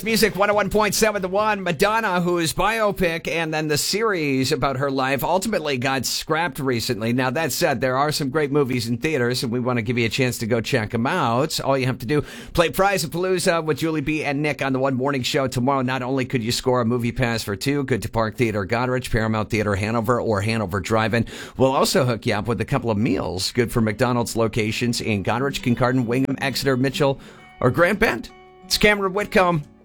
Music 101.7 The One, Madonna, whose biopic and then the series about her life ultimately got scrapped recently. Now, that said, there are some great movies in theaters, and we want to give you a chance to go check them out. All you have to do, play Prize-A-Palooza with Julie B. and Nick on the One Morning Show tomorrow. Not only could you score a movie pass for two, good to Park Theater Goderich, Paramount Theater Hanover, or Hanover Drive-In, we'll also hook you up with a couple of meals, good for McDonald's locations in Goderich, Kincardine, Wingham, Exeter, Mitchell, or Grand Bend. It's Cameron Whitcomb.